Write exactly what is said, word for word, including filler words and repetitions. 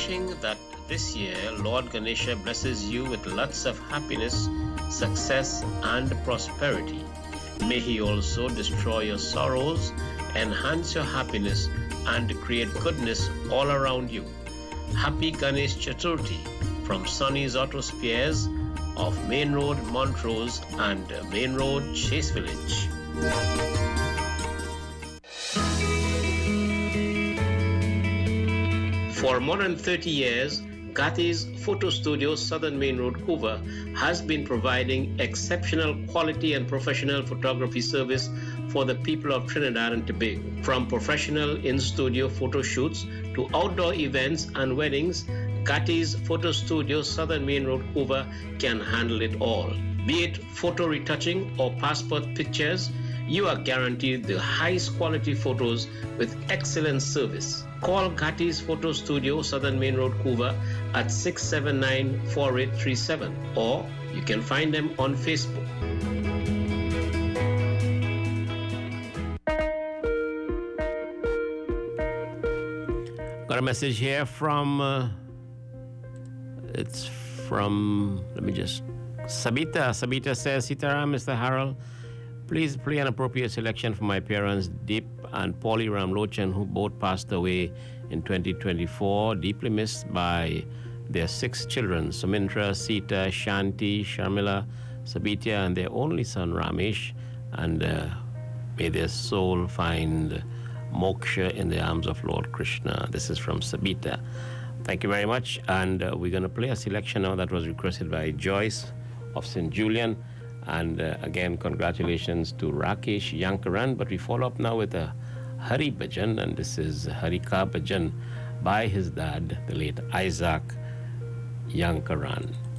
wishing that this year Lord Ganesha blesses you with lots of happiness, success, and prosperity. May he also destroy your sorrows, enhance your happiness, and create goodness all around you. Happy Ganesh Chaturthi from Sonny's Auto Spares of Main Road, Montrose, and Main Road, Chase Village. For more than thirty years, Gatti's Photo Studio, Southern Main Road, Hoover, has been providing exceptional quality and professional photography service for the people of Trinidad and Tobago. From professional in-studio photo shoots to outdoor events and weddings, Gatti's Photo Studio, Southern Main Road, Hoover can handle it all. Be it photo retouching or passport pictures, you are guaranteed the highest quality photos with excellent service. Call Gatti's Photo Studio, Southern Main Road, Hoover at six seven nine, four eight three seven, or you can find them on Facebook. Got a message here from, uh, it's from, let me just, Sabita. Sabita says, Sitaram, Mister Harold, please play an appropriate selection for my parents, Deep and Polly Ramlochan, who both passed away in twenty twenty-four, deeply missed by their six children, Sumintra, Sita, Shanti, Sharmila, Sabitya, and their only son, Ramesh. And uh, may their soul find moksha in the arms of Lord Krishna. This is from Sabita. Thank you very much. And uh, we're going to play a selection now that was requested by Joyce of Saint Julian. And uh, again, congratulations to Rakesh Yankaran. But we follow up now with a Hari Bhajan, and this is Harika Bhajan by his dad, the late Isaac Yankaran.